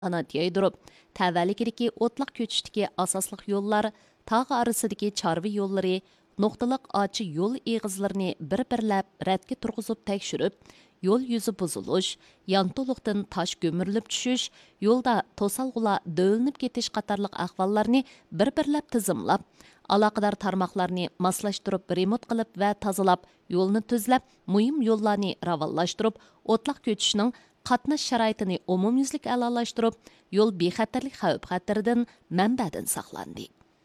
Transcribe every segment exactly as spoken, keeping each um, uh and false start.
qanot yoydirib, təvəlikidəki otlaq köçüşdəki asaslıq yollar, tağ arasıdakı çarvı yolları, nöqtəliq açı yol eğizlərini bir-birləb rədki turğuzub təkşürüb, yol yüzü buzuluş, yantoluqdan taş gömürülüb düşüş, yolda tosalğıla dövülüb ketiş qatarlıq ahvallarını bir-birləb tizimlab, aloqador tarmoqlarni moslashtirib, remont qilib va tozalab, yo'lni tuzlab, muhim yo'llarni ravonlashtirib, o'tloq ko'chishning qatnash sharoitini umumyuzlik a'lolashtirib, yo'l bexatarlik xavf-xataridan manbadan saqlandi.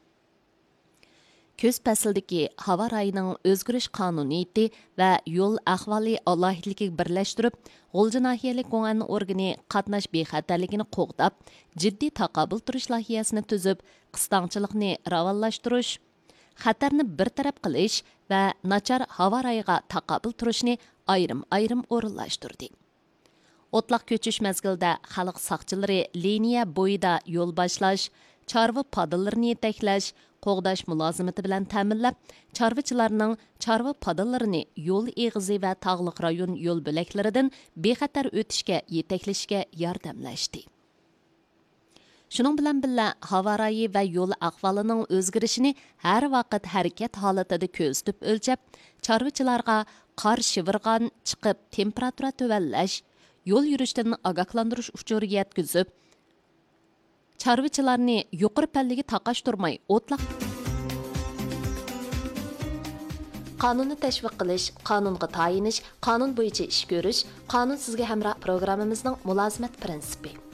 Көз пәсілдікі havo rayining o'zgarish qonuniyati va yo'l ahvoli alohidligini birlashtirib, G'ulji nahiyalik qo'ng'an organi qatnash bexatarligini qo'g'dab, jiddiy taqobil turish loyihasini tuzib, qistonchilikni ravonlashtirish, xatarni bartaraf qilish va nachar havo rayiga taqobil turishni ayrim-ayrim o'rinlashtirdi. O'tloq ko'chish mezgilida xalq saqchilari liniya bo'yida yo'l boshlash, chorva padallarini yetaklash, qo'g'dash mulozimati bilan ta'minlab, chorvachilarning chorva padallarini yo'l eg'izi va tog'liq rayon yo'l bo'laklaridan bexatar o'tishga yetaklashga yordamlashdi. Shuning bilan birga havo rayi va yo'l ahvolining o'zgarishini har vaqt harakat holatida ko'zitib o'lchab, chorvachilarga qor shivirgan chiqib temperatura tuvallash, yo'l yurishdan ogohlantirish uchuri yetkazib, chorvachilarni yuqori pallaga taqashtirmay o'tloq qonunni tashviq qilish, qonunga tayinish, qonun bo'yicha ish ko'rish, qonun sizga hamroh programmamizning mulozimat prinsipi.